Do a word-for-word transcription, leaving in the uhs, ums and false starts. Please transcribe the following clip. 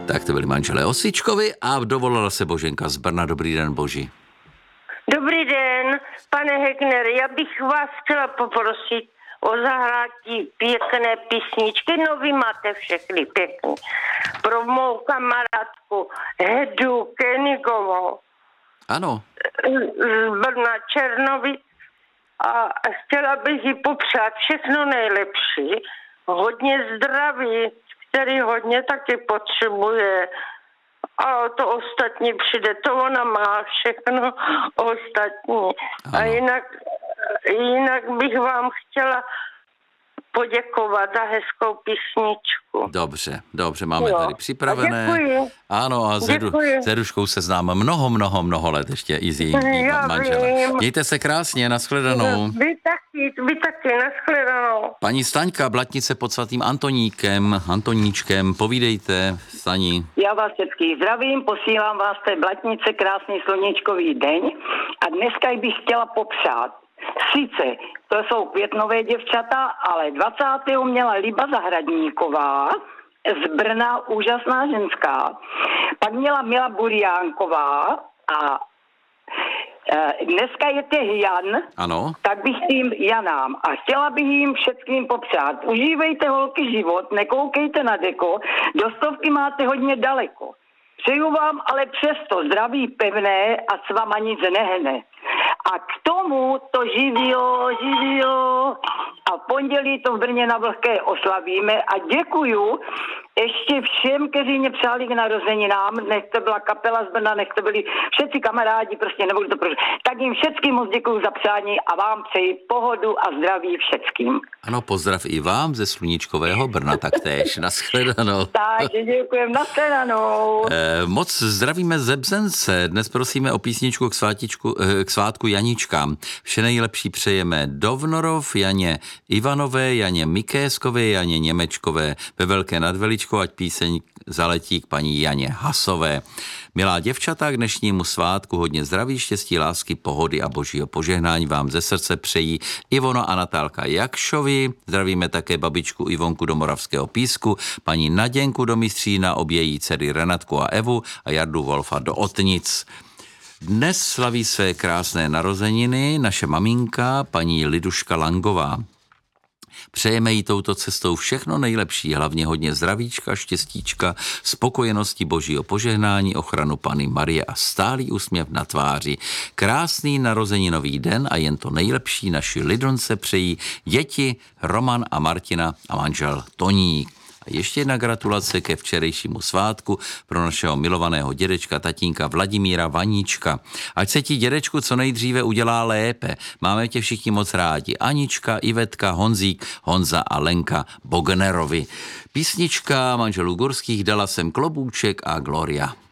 Tak to byli manželé Osičkovi a dovolala se Boženka z Brna. Dobrý den, Boži. Dobrý den, pane Hegner, já bych vás chtěla poprosit o zahrátí pěkné písničky. No vy máte všechny pěkný. Pro mou kamarádku Hedu Kenigovou. Ano. Z Brna Černovic. A chtěla bych jí popřát všechno nejlepší. Hodně zdraví, který hodně taky potřebuje. A to ostatní přijde, to ona má všechno ostatní. Ano. A jinak, jinak bych vám chtěla poděkovat za hezkou písničku. Dobře, dobře, máme jo. tady připravené. A děkuji. Ano, a s Heduškou se znám mnoho, mnoho, mnoho let ještě i s jejím manželem. Mějte se krásně, nashledanou. Vy taky, vy taky, nashledanou. Paní Staňka, Blatnice pod svatým Antoníkem, Antoníčkem, povídejte, Stani. Já vás všetkých zdravím, posílám vás té Blatnice, krásný sluníčkový den a dneska bych chtěla popřát. Sice to jsou květnové děvčata, ale dvacátého měla Liba Zahradníková z Brna, úžasná ženská. Pak měla Mila Buriánková a e, dneska je těch Jan, ano. Tak bych jim Janám a chtěla bych jim všetkým popřát. Užívejte holky život, nekoukejte na deko, do stovky máte hodně daleko. Přeju vám ale přesto zdraví pevné a s váma nic nehne. A k tomu to živilo, živilo. A v pondělí to v Brně na Vlhké oslavíme a děkuju ještě všem, kteří mě přáli k narozeninám, nech to byla kapela z Brna, nech to byli všetci kamarádi, prostě nebudu to prožít. Tak jim všetkým moc děkuju za přání a vám přeji pohodu a zdraví všetkým. Ano, pozdrav i vám ze sluníčkového Brna taktéž. Nashledanou. Tak, děkujem, nashledanou. E, moc zdravíme ze Bzence. Dnes prosíme o písničku k, svátičku, k svátku Janíčkám. Vše nejlepší přejeme Dovnorov, Janě Ivanové, Janě Mikéskové, Janě Němečkové, ve Velké nad Veličkou, ať píseň zaletí k paní Janě Hasové. Milá děvčata, k dnešnímu svátku hodně zdraví, štěstí, lásky, pohody a božího požehnání vám ze srdce přejí Ivona a Natálka Jakšovi. Zdravíme také babičku Ivonku do Moravského Písku, paní Naděnku do Mistřína, obě její dcery Renatku a Evu a Jardu Wolfa do Otnic. Dnes slaví své krásné narozeniny naše maminka, paní Liduška Langová. Přejeme jí touto cestou všechno nejlepší, hlavně hodně zdravíčka, štěstíčka, spokojenosti, božího požehnání, ochranu Panny Marie a stálý úsměv na tváři. Krásný narozeninový den a jen to nejlepší naši Lidonce přejí děti Roman a Martina a manžel Toník. A ještě jedna gratulace ke včerejšímu svátku pro našeho milovaného dědečka, tatínka Vladimíra Vaníčka. Ať se ti, dědečku, co nejdříve udělá lépe. Máme tě všichni moc rádi. Anička, Ivetka, Honzík, Honza a Lenka Bognerovi. Písnička manželů Gurských Dala jsem klobůček a Gloria.